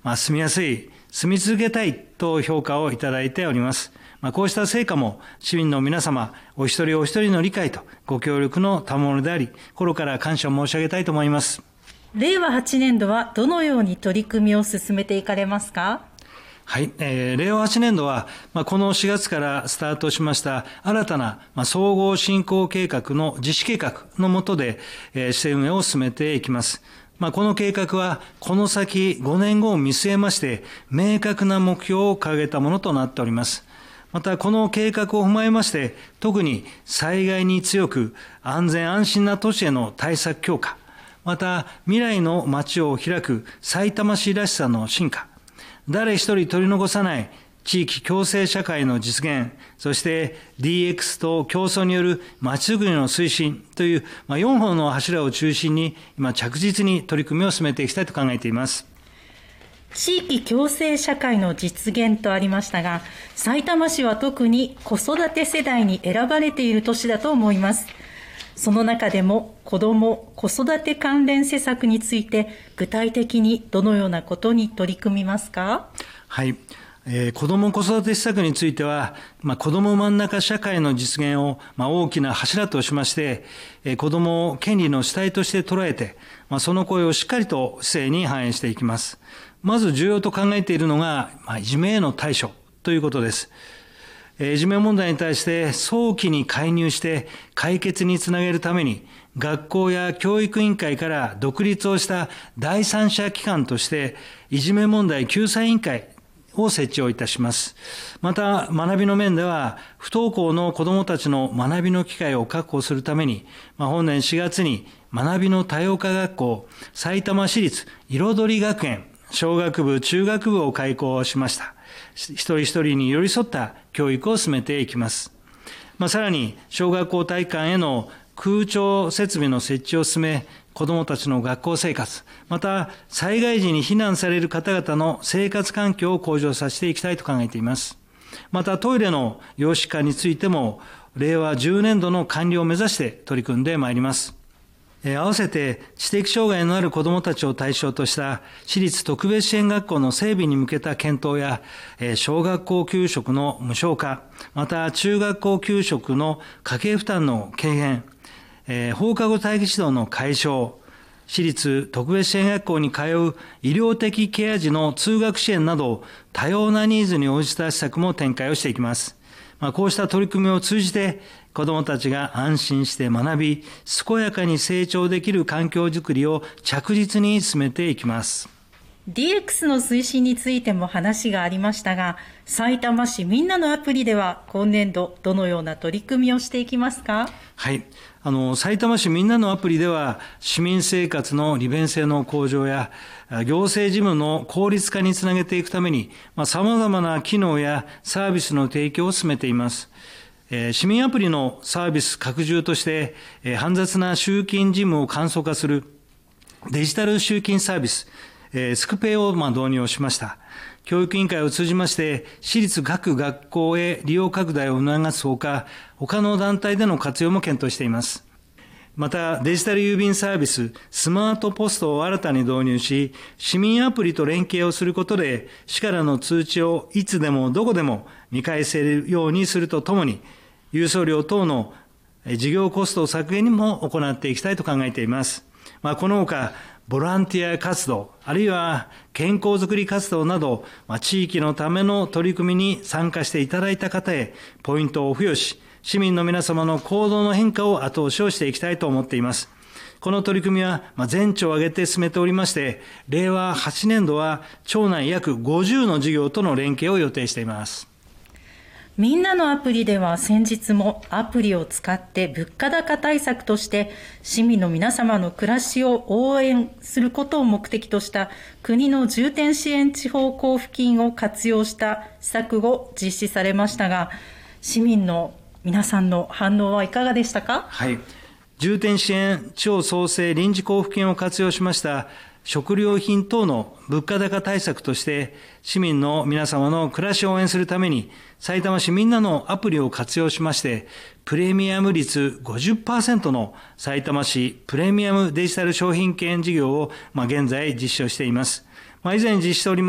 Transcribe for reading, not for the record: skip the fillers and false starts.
住みやすい、住み続けたいと評価をいただいております。こうした成果も市民の皆様お一人お一人の理解とご協力の賜物であり、心から感謝を申し上げたいと思います。 令和8年度はどのように取り組みを進めていかれますか？ はい、令和8年度は、この4月からスタートしました新たな、総合振興計画の実施計画の下で、施政運営を進めていきます。この計画は、この先5年後を見据えまして、明確な目標を掲げたものとなっております。また、この計画を踏まえまして、特に災害に強く安全安心な都市への対策強化、また未来の街を開くさいたま市らしさの進化、誰一人取り残さない地域共生社会の実現、そして DX と競争による街づくりの推進という4本の柱を中心に今着実に取り組みを進めていきたいと考えています。 地域共生社会の実現とありましたが、さいたま市は特に子育て世代に選ばれている都市だと思います。その中でも子ども・子育て関連施策について具体的にどのようなことに取り組みますか？ はい、子ども・子育て施策については、子ども真ん中社会の実現を大きな柱としまして、子どもを権利の主体として捉えて、その声をしっかりと市政に反映していきます。まず重要と考えているのが、いじめへの対処ということです。いじめ問題に対して早期に介入して解決につなげるために、学校や教育委員会から独立をした第三者機関としていじめ問題救済委員会を設置をいたします。また学びの面では、不登校の子どもたちの学びの機会を確保するために、本年4月に学びの多様化学校さいたま市立彩り学園小学部中学部を開校しました。一人一人に寄り添った教育を進めていきます。さらに小学校体育館への空調設備の設置を進め、子どもたちの学校生活、また災害時に避難される方々の生活環境を向上させていきたいと考えています。またトイレの洋式化についても令和10年度の完了を目指して取り組んでまいります。合わせて知的障害のある子どもたちを対象とした私立特別支援学校の整備に向けた検討や、小学校給食の無償化、また中学校給食の家計負担の軽減、放課後待機指導の解消、私立特別支援学校に通う医療的ケア児の通学支援など多様なニーズに応じた施策も展開をしていきます。こうした取り組みを通じて子どもたちが安心して学び、健やかに成長できる環境づくりを着実に進めていきます。 DX の推進についても話がありましたが、さいたま市みんなのアプリでは今年度どのような取り組みをしていきますか？ はい、さいたま市みんなのアプリでは市民生活の利便性の向上や行政事務の効率化につなげていくためにさまざまな機能やサービスの提供を進めています。市民アプリのサービス拡充として煩雑な集金事務を簡素化するデジタル集金サービススクペイを導入をしました。教育委員会を通じまして私立各学校へ利用拡大を促すほか、他の団体での活用も検討しています。またデジタル郵便サービススマートポストを新たに導入し、市民アプリと連携をすることで市からの通知をいつでもどこでも見返せるようにするとともに、郵送料等の事業コスト削減にも行っていきたいと考えています。このほかボランティア活動、あるいは健康づくり活動など、地域のための取り組みに参加していただいた方へポイントを付与し、市民の皆様の行動の変化を後押しをしていきたいと思っています。この取り組みは全庁を挙げて進めておりまして、令和8年度は町内約50の事業との連携を予定しています。 みんなのアプリでは先日もアプリを使って物価高対策として市民の皆様の暮らしを応援することを目的とした国の重点支援地方交付金を活用した施策を実施されましたが、市民の皆さんの反応はいかがでしたか？ はい、重点支援地方創生臨時交付金を活用しました食料品等の物価高対策として市民の皆様の暮らしを応援するためにさいたま市みんなのアプリを活用しましてプレミアム率 50% のさいたま市プレミアムデジタル商品券事業を現在実施をしています。以前実施しております